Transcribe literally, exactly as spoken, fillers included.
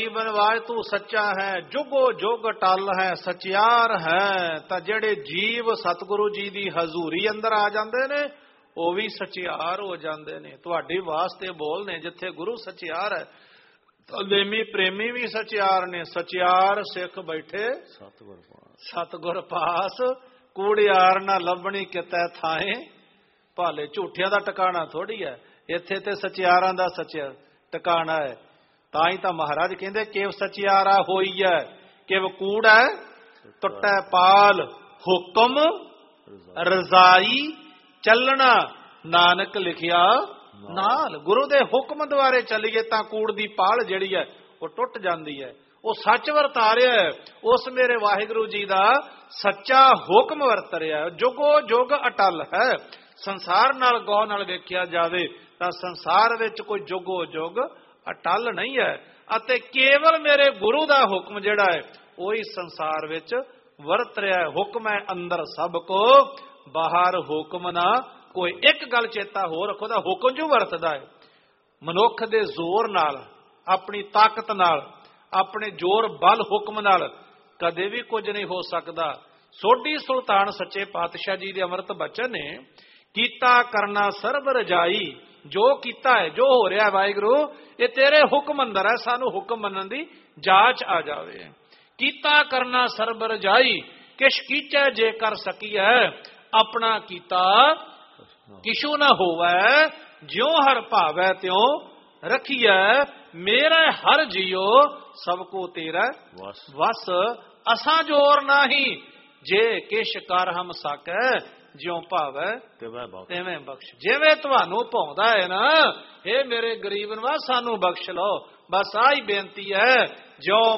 बनवाज तू सच्चा है, जुगो जुग टल है, सचियार है। तां जेड़े जीव सतगुरु जी दी हजूरी अंदर आ जांदे ने ਉਹ भी सचियार हो जाते हैं। तुहाडे वास्ते बोल ने जिथे गुरु सचियार है, लेमी प्रेमी भी सचियार ने। सचियार सिख बैठे सतगुर पास, सतगुर पास कूड़ियार ना लभनी कितै थाए, भाले झूठियां दा टिकाणा थोड़ी है, इत्थे ते सचियारां दा सच टिकाणा है। तां ही तां महाराज कहंदे केव सचियारा होई है, केव कूड़ है टुटै पाल, हुक्म रजाई ਚੱਲਣਾ ਨਾਨਕ ਲਿਖਿਆ ਨਾਲ। ਗੁਰੂ ਦੇ ਹੁਕਮ ਦੁਆਰੇ ਚੱਲੀਏ ਤਾਂ ਕੂੜ ਦੀ ਪਾਲ ਜਿਹੜੀ ਹੈ ਉਹ ਟੁੱਟ ਜਾਂਦੀ ਹੈ। ਉਹ ਸੱਚ ਵਰਤਾ ਰਿਹਾ ਹੈ, ਉਸ ਮੇਰੇ ਵਾਹਿਗੁਰੂ ਜੀ ਦਾ ਸੱਚਾ ਹੁਕਮ ਵਰਤ ਰਿਹਾ, ਜੁਗੋ ਜੁਗ ਅਟਲ ਹੈ। ਸੰਸਾਰ ਨਾਲ ਗੌਰ ਨਾਲ ਵੇਖਿਆ ਜਾਵੇ ਤਾਂ ਸੰਸਾਰ ਵਿੱਚ ਕੋਈ ਜੁਗੋ ਜੁਗ ਅਟਲ ਨਹੀਂ ਹੈ, ਅਤੇ ਕੇਵਲ ਮੇਰੇ ਗੁਰੂ ਦਾ ਹੁਕਮ ਜਿਹੜਾ ਹੈ ਉਹੀ ਸੰਸਾਰ ਵਿੱਚ ਵਰਤ ਰਿਹਾ ਹੈ। ਹੁਕਮ ਹੈ ਅੰਦਰ ਸਭ ਕੋ, ਬਾਹਰ ਹੁਕਮ ਨਾ ਕੋਈ। ਇੱਕ ਗੱਲ ਚੇਤਾ ਹੋ ਰੱਖੋ, ਦਾ ਹੁਕਮ ਜੋ ਵਰਤਦਾ ਹੈ ਮਨੁੱਖ ਦੇ ਜ਼ੋਰ ਨਾਲ, ਆਪਣੀ ਤਾਕਤ ਨਾਲ, ਆਪਣੇ ਜ਼ੋਰ ਬਲ ਹੁਕਮ ਨਾਲ ਕਦੇ ਵੀ ਕੁਝ ਨਹੀਂ ਹੋ ਸਕਦਾ। ਸੋਢੀ ਸੁਲਤਾਨ ਸੱਚੇ ਪਾਤਸ਼ਾਹ ਜੀ ਦੇ ਅੰਮ੍ਰਿਤ ਬਚਨ ਨੇ, ਕੀਤਾ ਕਰਨਾ ਸਰਬ ਰਜਾਈ। ਜੋ ਕੀਤਾ ਹੈ, ਜੋ ਹੋ ਰਿਹਾ ਵਾਹਿਗੁਰੂ ਇਹ ਤੇਰੇ ਹੁਕਮ ਅੰਦਰ ਹੈ, ਸਾਨੂੰ ਹੁਕਮ ਮੰਨਣ ਦੀ ਜਾਂਚ ਆ ਜਾਵੇ। ਕੀਤਾ ਕਰਨਾ ਸਰਬ ਰਜਾਈ, ਕਿਛ ਕੀਚੈ ਜੇ ਕਰ ਸਕੀਐ, अपना कीता किशु न होवै, ज्यों हर भावै त्यों रखिए। मेरा हर जियो सबको तेरा वस, वस असा जोर नाही, जे किश कर हम सकै, ज्यों भावै तिवें बख्श। जिवें तुहानू भाउंदा है ना, हे मेरे गरीब नवाज सानू बख्श लो, बस आ ही बेनती है। ज्यों